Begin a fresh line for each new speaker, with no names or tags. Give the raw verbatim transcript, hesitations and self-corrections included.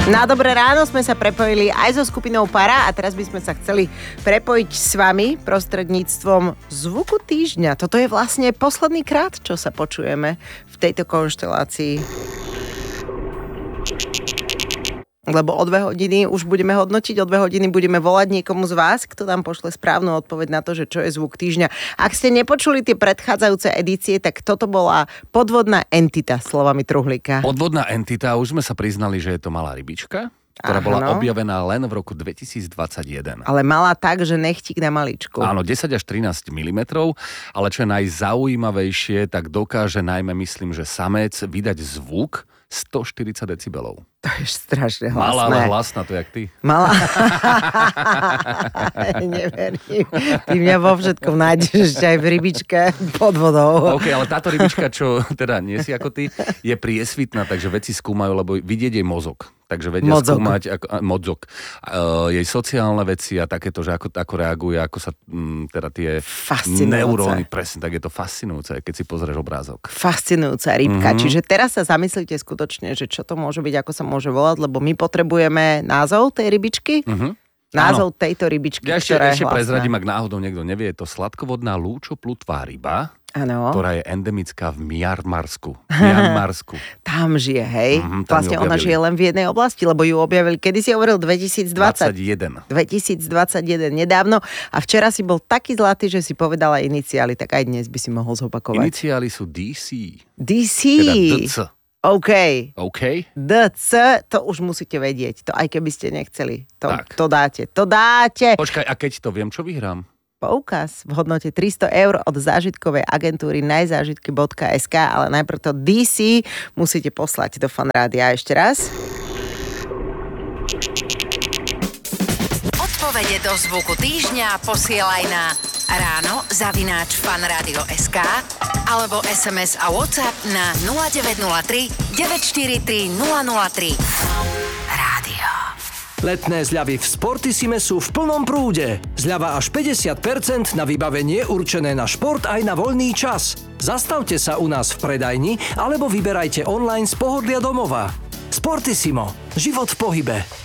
Na dobré ráno sme sa prepojili aj so skupinou Para a teraz by sme sa chceli prepojiť s vami prostredníctvom zvuku týždňa. Toto je vlastne posledný krát, čo sa počujeme v tejto konštelácii. Lebo o dve hodiny už budeme hodnotiť, o dve hodiny budeme volať niekomu z vás, kto nám pošle správnu odpoveď na to, že čo je zvuk týždňa. Ak ste nepočuli tie predchádzajúce edície, tak toto bola podvodná entita, slovami Truhlíka.
Podvodná entita, už sme sa priznali, že je to malá rybička, ktorá
Aha,
bola
no.
objavená len v roku dvetisícdvadsaťjeden.
Ale mala tak, že nechtík na maličku.
Áno, desať až trinásť milimetrov, ale čo je najzaujímavejšie, tak dokáže najmä, myslím, že samec vydať zvuk stoštyridsať decibelov.
To je strašne hlasné.
Malá, ale hlasná, to jak ty.
Malá. Neverím. Ty mňa vo všetkom nájdeš ešte aj v rybičke pod vodou.
OK, ale táto rybička, čo teda nie si ako ty, je priesvitná, takže vedci skúmajú, lebo vidieť jej mozog. Takže vedia
mozog.
skúmať ako, a, mozog. Uh, jej sociálne veci a takéto, že ako, ako reaguje, ako sa m, teda tie neuróny, presne, tak je to fascinujúce, keď si pozrieš obrázok.
Fascinujúca rybka.
Mm-hmm.
Čiže teraz sa zamyslíte skutočne, že čo to môže byť, ako sa môže volať, lebo my potrebujeme názov tej rybičky. Mm-hmm. Názov Áno. tejto rybičky,
ja ešte,
ktorá
ešte
je hlasná.
prezradím, ak náhodou niekto nevie, je to sladkovodná lúčoplutvá ryba,
Ano.
ktorá je endemická v Mianmarsku. Mianmarsku.
Tam žije, hej?
Mm-hmm,
vlastne ona žije len v jednej oblasti, lebo ju objavili, kedy si hovoril, dvetisícdvadsať?
dvadsaťjeden.
dvetisícdvadsaťjeden, nedávno. A včera si bol taký zlatý, že si povedala iniciály, tak aj dnes by si mohol zopakovať.
Iniciály sú dé cé.
dé cé.
Teda dé cé.
OK.
OK.
dé cé, to už musíte vedieť. To aj keby ste nechceli. To, to dáte. To dáte.
Počkaj, a keď to viem, čo vyhrám?
Poukaz v hodnote tristo eur od zážitkovej agentúry najzážitky bodka es ká, ale najprv to dé cé musíte poslať do Fanrádia ešte raz.
Odpovede do zvuku týždňa posielaj na ráno zavináč fanradio bodka es ká alebo es em es a WhatsApp na nula deväť nula tri deväť štyri tri nula nula tri. Rádio.
Letné zľavy v Sportissime sú v plnom prúde. Zľava až päťdesiat percent na vybavenie určené na šport aj na voľný čas. Zastavte sa u nás v predajni alebo vyberajte online z pohodlia domova. Sportissimo. Život v pohybe.